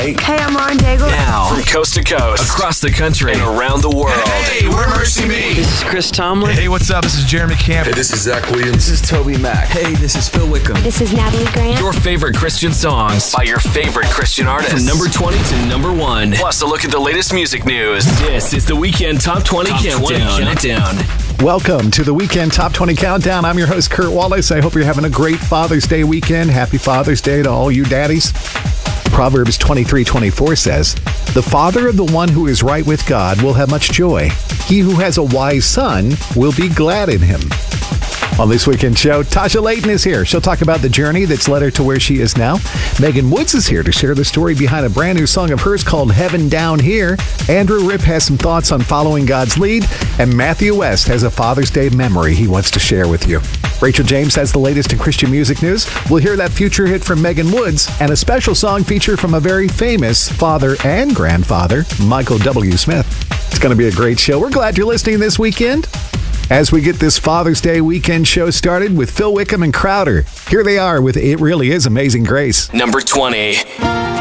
Hey, I'm Lauren Daigle. Now, from coast to coast, across the country, and around the world. Hey, we're Mercy Me. This is Chris Tomlin. Hey, what's up? This is Jeremy Camp. Hey, this is Zach Williams. This is Toby Mac. Hey, this is Phil Wickham. This is Natalie Grant. Your favorite Christian songs by your favorite Christian artists. From number 20 to number 1. Plus, a look at the latest music news. This is the Weekend Top 20 Countdown. Welcome to the Weekend Top 20 Countdown. I'm your host, Kurt Wallace. I hope you're having a great Father's Day weekend. Happy Father's Day to all you daddies. Proverbs 23:24 says, "The father of the one who is right with God will have much joy. He who has a wise son will be glad in him." On this weekend show, Tasha Layton is here. She'll talk about the journey that's led her to where she is now. Megan Woods is here to share the story behind a brand new song of hers called Heaven Down Here. Andrew Ripp has some thoughts on following God's lead. And Matthew West has a Father's Day memory he wants to share with you. Rachel James has the latest in Christian music news. We'll hear that future hit from Megan Woods and a special song feature from a very famous father and grandfather, Michael W. Smith. It's going to be a great show. We're glad you're listening this weekend. As we get this Father's Day weekend show started with Phil Wickham and Crowder. Here they are with It Really Is Amazing Grace. Number 20.